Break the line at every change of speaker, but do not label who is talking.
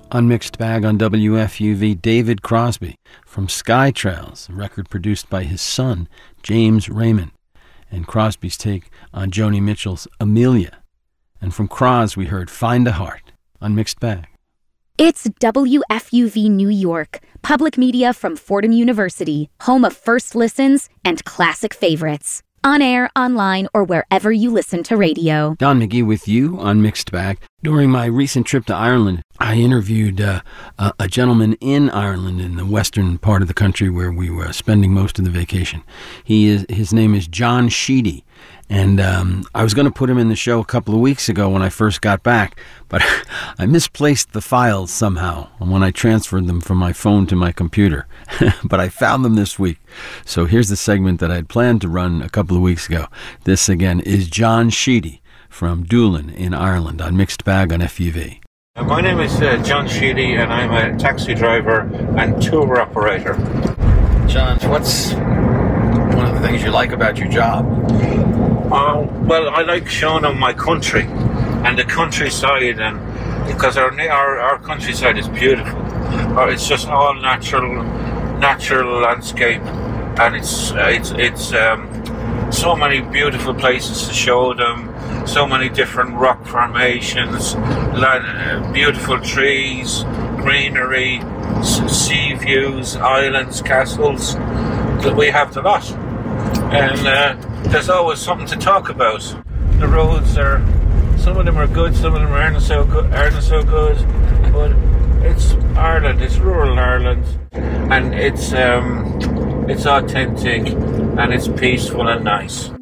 On Mixed Bag on WFUV, David Crosby from Sky Trails, a record produced by his son, James Raymond, and Crosby's take on Joni Mitchell's Amelia. And from Cros, we heard Find a Heart on Mixed Bag.
It's WFUV New York, public media from Fordham University, home of first listens and classic favorites. On air, online, or wherever you listen to radio.
Don McGee with you on Mixed Bag. During my recent trip to Ireland, I interviewed a gentleman in Ireland, in the western part of the country where we were spending most of the vacation. His name is John Sheedy, and I was going to put him in the show a couple of weeks ago when I first got back, but I misplaced the files somehow when I transferred them from my phone to my computer. But I found them this week. So here's the segment that I had planned to run a couple of weeks ago. This, again, is John Sheedy from Doolin in Ireland on Mixed Bag on FUV.
My name is John Sheedy, and I'm a taxi driver and tour operator.
John, what's one of the things you like about your job?
Well, I like showing them my country and the countryside, and because our countryside is beautiful. It's just all natural landscape, and it's so many beautiful places to show them. So many different rock formations, beautiful trees, greenery, sea views, islands, castles. We have the lot, and there's always something to talk about. The roads some of them are good, some of them aren't so good, but it's Ireland, it's rural Ireland, and it's authentic, and it's peaceful and nice.